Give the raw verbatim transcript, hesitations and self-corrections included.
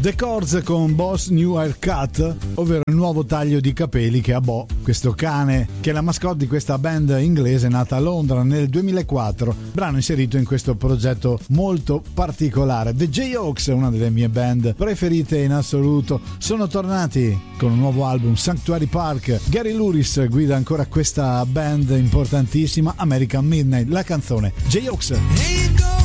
The Chords con Boss New Haircut, ovvero il nuovo taglio di capelli che ha Bo, questo cane che è la mascotte di questa band inglese nata a Londra nel duemilaquattro, brano inserito in questo progetto molto particolare. The Jayhawks, una delle mie band preferite in assoluto, sono tornati con un nuovo album, Sanctuary Park. Gary Louris guida ancora questa band importantissima, American Midnight, la canzone Jayhawks.